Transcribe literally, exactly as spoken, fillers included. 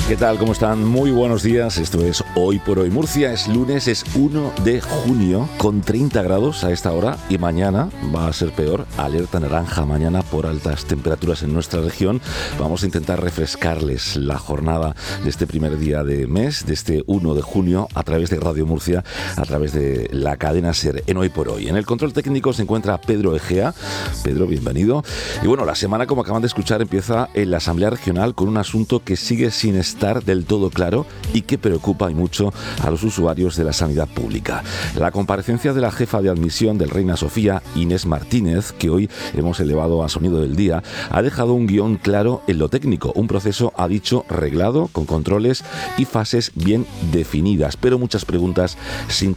¿Qué tal? ¿Cómo están? Muy buenos días. Esto es Hoy por Hoy Murcia. Es lunes, es uno de junio, con treinta grados a esta hora. Y mañana va a ser peor. Alerta naranja mañana por altas temperaturas en nuestra región. Vamos a intentar refrescarles la jornada de este primer día de mes, de este uno de junio, a través de Radio Murcia, a través de la cadena SER, en Hoy por Hoy. En el control técnico se encuentra Pedro Egea. Pedro, bienvenido. Y bueno, la semana, como acaban de escuchar, empieza en la Asamblea Regional con un asunto que sigue sin estar estar del todo claro y que preocupa y mucho a los usuarios de la sanidad pública. La comparecencia de la jefa de admisión del Reina Sofía, Inés Martínez, que hoy hemos elevado a sonido del día, ha dejado un guión claro en lo técnico, un proceso, ha dicho, reglado, con controles y fases bien definidas, pero muchas preguntas sin